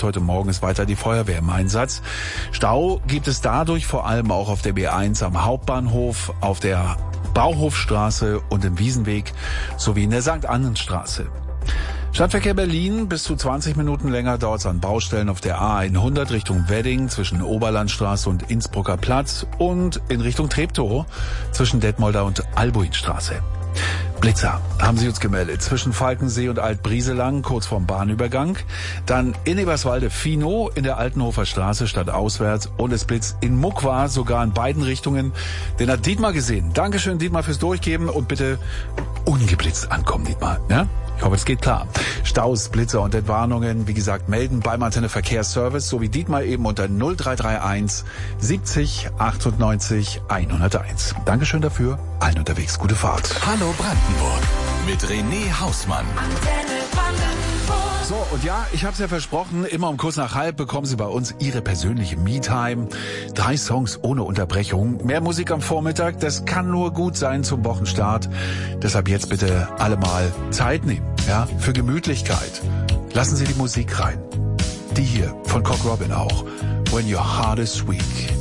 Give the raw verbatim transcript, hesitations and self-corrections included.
und heute Morgen ist weiter die Feuerwehr im Einsatz. Stau gibt es dadurch vor allem auch auf der B eins am Hauptbahnhof, auf der Bauhofstraße und im Wiesenweg sowie in der Sankt Annenstraße. Stadtverkehr Berlin, bis zu zwanzig Minuten länger dauert es an Baustellen auf der A hundert Richtung Wedding zwischen Oberlandstraße und Innsbrucker Platz und in Richtung Treptow zwischen Detmolder und Albuinstraße. Blitzer haben sie uns gemeldet. Zwischen Falkensee und Altbrieselang, kurz vorm Bahnübergang. Dann in Eberswalde-Finow in der Altenhofer Straße stadtauswärts. Und es blitzt in Muckwa sogar in beiden Richtungen. Den hat Dietmar gesehen. Dankeschön, Dietmar, fürs Durchgeben. Und bitte ungeblitzt ankommen, Dietmar. Ja? Ich hoffe, es geht klar. Staus, Blitzer und Entwarnungen, wie gesagt, melden beim Antenne Verkehrsservice, so wie Dietmar eben unter null drei drei eins siebzig achtundneunzig hunderteins. Dankeschön dafür. Allen unterwegs gute Fahrt. Hallo Brandenburg mit René Hausmann. So, und ja, ich habe es ja versprochen, immer um kurz nach halb bekommen Sie bei uns Ihre persönliche Me-Time. Drei Songs ohne Unterbrechung. Mehr Musik am Vormittag, das kann nur gut sein zum Wochenstart. Deshalb jetzt bitte alle mal Zeit nehmen, ja, für Gemütlichkeit. Lassen Sie die Musik rein. Die hier von Cock Robin auch. When Your Heart is Weak.